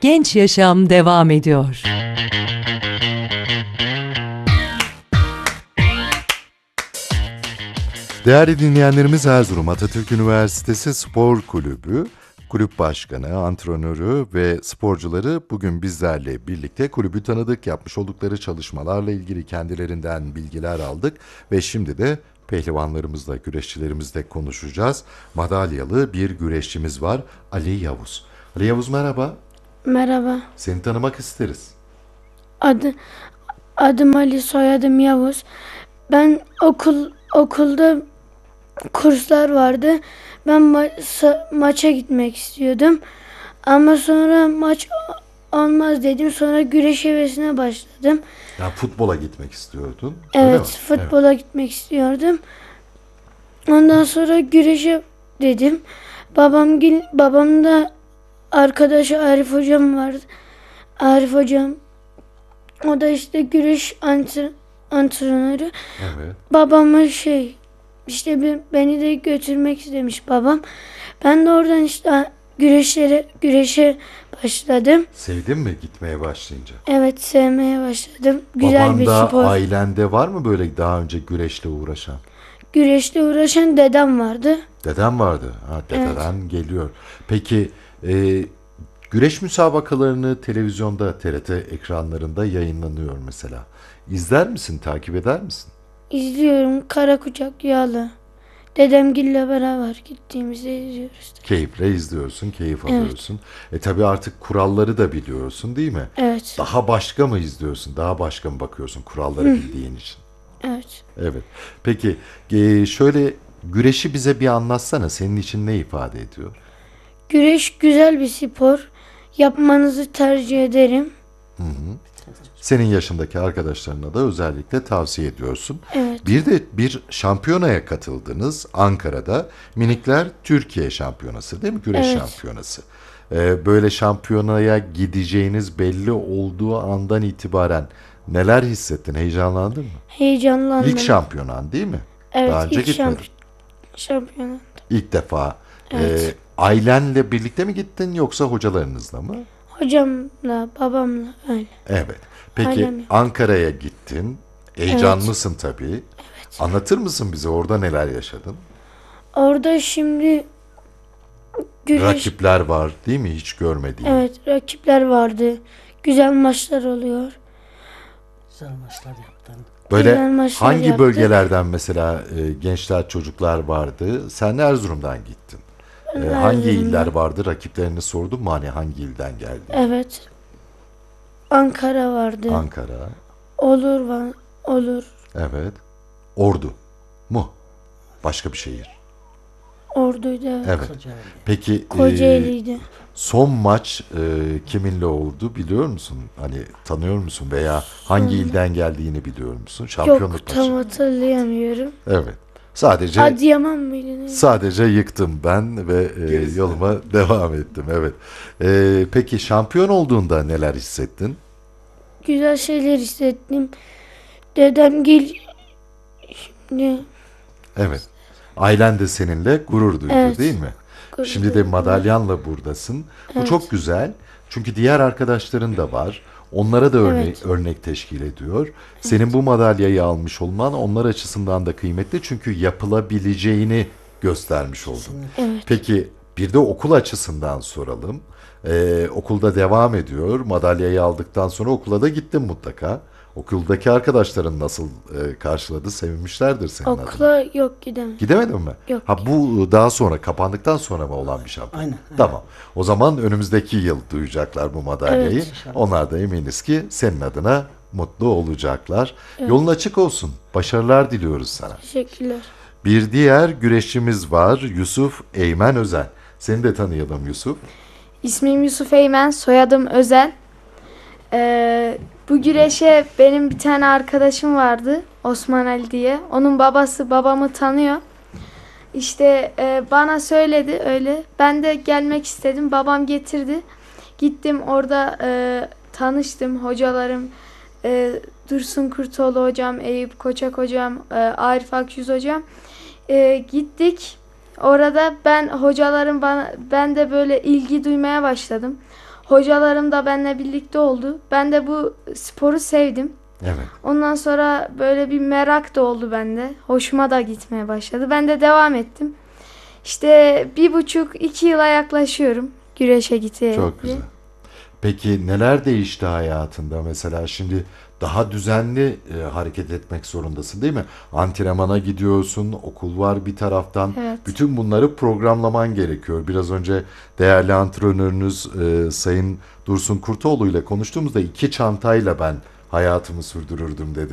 Genç Yaşam devam ediyor. Değerli dinleyenlerimiz, Erzurum Atatürk Üniversitesi Spor Kulübü, kulüp başkanı, antrenörü ve sporcuları bugün bizlerle birlikte kulübü tanıdık, yapmış oldukları çalışmalarla ilgili kendilerinden bilgiler aldık ve şimdi de pehlivanlarımızla, güreşçilerimizle konuşacağız. Madalyalı bir güreşçimiz var, Ali Yavuz. Ali Yavuz, merhaba. Merhaba. Seni tanımak isteriz. Adım Ali, soyadım Yavuz. Ben okulda kurslar vardı. Ben maça gitmek istiyordum. Ama sonra maç olmaz dedim. Sonra güreş hevesine başladım. Ya futbola gitmek istiyordun, öyle mi? Evet, futbola gitmek istiyordum. Ondan sonra güreşe dedim. Babam da arkadaşı Arif hocam vardı. Arif hocam, o da işte güreş antrenörü. Evet. Babama işte beni de götürmek istemiş babam. Ben de oradan işte güreşe başladım. Sevdin mi gitmeye başlayınca? Evet, sevmeye başladım. Güzel bir Babanda, spor. ailende var mı böyle daha önce güreşle uğraşan? Güreşle uğraşan dedem vardı. Dedem vardı. Ha, dededen geliyor. Peki güreş müsabakalarını televizyonda, TRT ekranlarında yayınlanıyor mesela. İzler misin, takip eder misin? İzliyorum, Karakucak Yağlı. Dedemgille beraber gittiğimizde izliyoruz. Keyifle izliyorsun, keyif alıyorsun. Tabii artık kuralları da biliyorsun, değil mi? Evet. Daha başka mı izliyorsun, daha başka mı bakıyorsun kuralları bildiğin için? Evet. Evet. Peki şöyle güreşi bize bir anlatsana. Senin için ne ifade ediyor? Güreş güzel bir spor. Yapmanızı tercih ederim. Senin yaşındaki arkadaşlarına da özellikle tavsiye ediyorsun. Evet. Bir de bir şampiyonaya katıldınız Ankara'da. Minikler Türkiye şampiyonası, değil mi? Güreş Evet. şampiyonası. Böyle şampiyonaya gideceğiniz belli olduğu andan itibaren neler hissettin? Heyecanlandın mı? Heyecanlandım. İlk şampiyonan değil mi? Evet, Daha önce ilk gitmedin. şampiyonat. İlk defa. Evet. Ailenle birlikte mi gittin yoksa hocalarınızla mı? Hocamla, babamla öyle. Evet. Peki Ailemle. Ankara'ya gittin. Heyecanlısın tabii. Evet. Anlatır mısın bize orada neler yaşadın? Orada şimdi güreş, Rakipler var değil mi, hiç görmediğin? evet, rakipler vardı. Güzel maçlar oluyor. Güzel maçlar yaptın. Böyle güzel maçlar hangi yaptık. bölgelerden mesela gençler, çocuklar vardı? Sen Erzurum'dan gittin. Hangi iller vardı? Rakiplerini sordun mu? Hani hangi ilden geldi? Evet. Ankara vardı. Ankara. Olur. Evet. Ordu mu? Başka bir şehir. Orduydu. Evet. Evet. Kocaeli. Peki Kocaeli'ydi. son maç kiminle oldu biliyor musun? Hani tanıyor musun veya hangi ilden geldiğini biliyor musun? Şampiyonluk Yok, maçı. tam hatırlayamıyorum. Evet. Sadece Adıyaman mıydı? Neydi? sadece yıktım ben ve yoluma devam ettim. Evet. Peki şampiyon olduğunda neler hissettin? Güzel şeyler hissettim. Dedemgil şimdi Evet. Ailen de seninle gurur duydu, Evet. değil mi? Gurur Şimdi de duydu. madalyanla buradasın. Bu Evet. çok güzel. Çünkü diğer arkadaşların da var. Onlara da Evet. örnek teşkil ediyor. Senin bu madalyayı almış olman onlar açısından da kıymetli. Çünkü yapılabileceğini göstermiş oldun. Evet. Peki bir de okul açısından soralım. Okulda devam ediyor. Madalyayı aldıktan sonra okula da gittin mutlaka. Okuldaki arkadaşların nasıl karşıladı? Sevinmişlerdir senin adına. Okula yok gidemem. Gidemedin mi? Yok. Ha, bu daha sonra kapandıktan sonra mı olan bir şampiyon? Aynen. Tamam. O zaman önümüzdeki yıl duyacaklar bu madalyayı. Evet. İnşallah. Onlar da eminiz ki senin adına mutlu olacaklar. Yolun açık olsun. Başarılar diliyoruz sana. Teşekkürler. Bir diğer güreşçimiz var. Yusuf Eymen Özen. Seni de tanıyalım Yusuf. İsmim Yusuf Eymen, soyadım Özen. Bu güreşe benim bir tane arkadaşım vardı, Osman Ali diye. Onun babası babamı tanıyor. İşte bana söyledi öyle. Ben de gelmek istedim. Babam getirdi. Gittim orada tanıştım. Hocalarım Dursun Kurtoğlu hocam, Eyüp Koçak hocam, Arif Akyüz hocam. Gittik. Orada ben de böyle ilgi duymaya başladım. Hocalarım da benimle birlikte oldu. Ben de bu sporu sevdim. Evet. Ondan sonra böyle bir merak da oldu bende. Hoşuma da gitmeye başladı. Ben de devam ettim. İşte 1,5-2 yıla yaklaşıyorum güreşe gitmeye. Çok güzel. Peki neler değişti hayatında? Mesela şimdi daha düzenli hareket etmek zorundasın değil mi? Antrenmana gidiyorsun, okul var bir taraftan. Evet. Bütün bunları programlaman gerekiyor. Biraz önce değerli antrenörünüz Sayın Dursun Kurtoğlu ile konuştuğumuzda 2 çantayla ben hayatımı sürdürürdüm dedi.